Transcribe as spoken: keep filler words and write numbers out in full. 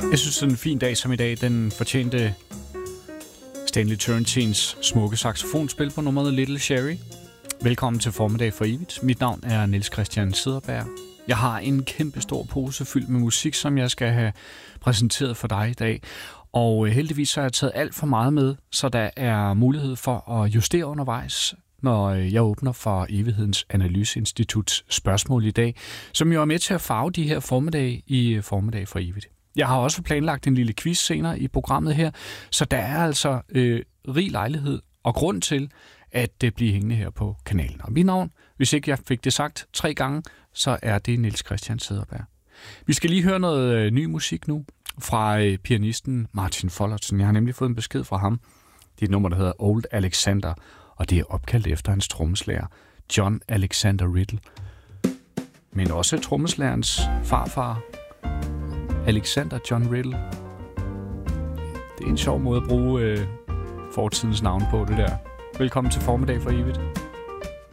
Jeg synes, sådan en fin dag som i dag, den fortjente Stanley Turrentines smukke saxofonspil på nummeret Little Sherry. Velkommen til Formiddag for Evigt. Mit navn er Niels Christian Cederberg. Jeg har en kæmpe stor pose fyldt med musik, som jeg skal have præsenteret for dig i dag. Og heldigvis så har jeg taget alt for meget med, så der er mulighed for at justere undervejs, når jeg åbner for Evighedens Analyseinstituts spørgsmål i dag, som jo er med til at farve de her formiddag i Formiddag for Evigt. Jeg har også planlagt en lille quiz senere i programmet her, så der er altså øh, rig lejlighed og grund til, at det bliver hængende her på kanalen. Og mit navn, hvis ikke jeg fik det sagt tre gange, så er det Niels Christian Cederberg. Vi skal lige høre noget øh, ny musik nu fra øh, pianisten Martin Follertsen. Jeg har nemlig fået en besked fra ham. Det er et nummer, der hedder Old Alexander, og det er opkaldt efter hans trommeslager, John Alexander Riddle. Men også trommeslagerens farfar, Alexander John Riddle. Det er en sjov måde at bruge øh, fortidens navn på det der. Velkommen til Formiddag for Evigt.